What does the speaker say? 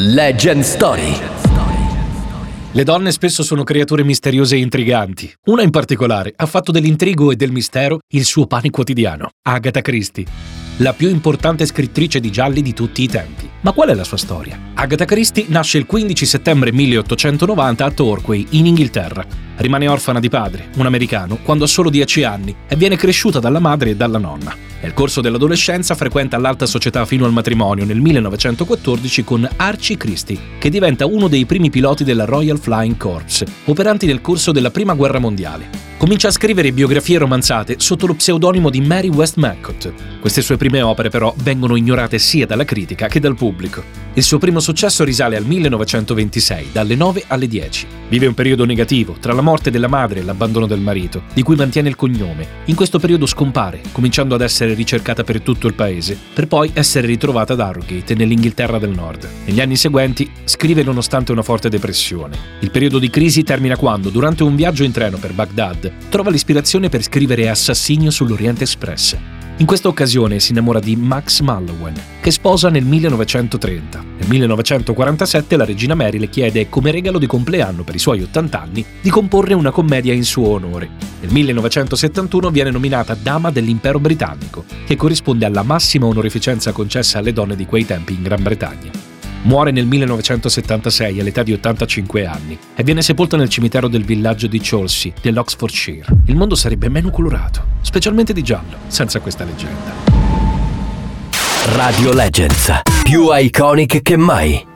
Legend Story. Le donne spesso sono creature misteriose e intriganti. Una in particolare ha fatto dell'intrigo e del mistero il suo pane quotidiano. Agatha Christie, la più importante scrittrice di gialli di tutti i tempi. Ma qual è la sua storia? Agatha Christie nasce il 15 settembre 1890 a Torquay, in Inghilterra. Rimane orfana di padre, un americano, quando ha solo 10 anni e viene cresciuta dalla madre e dalla nonna. Nel corso dell'adolescenza frequenta l'alta società fino al matrimonio nel 1914 con Archie Christie, che diventa uno dei primi piloti della Royal Flying Corps, operanti nel corso della Prima Guerra Mondiale. Comincia a scrivere biografie romanzate sotto lo pseudonimo di Mary Westmacott. Queste sue prime opere però vengono ignorate sia dalla critica che dal pubblico. Il suo primo successo risale al 1926, dalle 9 alle 10. Vive un periodo negativo, tra la morte della madre e l'abbandono del marito, di cui mantiene il cognome. In questo periodo scompare, cominciando ad essere ricercata per tutto il paese, per poi essere ritrovata ad Harrogate, nell'Inghilterra del Nord. Negli anni seguenti scrive nonostante una forte depressione. Il periodo di crisi termina quando, durante un viaggio in treno per Baghdad, trova l'ispirazione per scrivere Assassinio sull'Orient Express. In questa occasione si innamora di Max Mallowan, che sposa nel 1930. Nel 1947 la regina Mary le chiede, come regalo di compleanno per i suoi 80 anni, di comporre una commedia in suo onore. Nel 1971 viene nominata Dama dell'Impero Britannico, che corrisponde alla massima onorificenza concessa alle donne di quei tempi in Gran Bretagna. Muore nel 1976 all'età di 85 anni e viene sepolta nel cimitero del villaggio di Chelsea, dell'Oxfordshire. Il mondo sarebbe meno colorato, specialmente di giallo, senza questa leggenda. Radio Legends, più iconic che mai.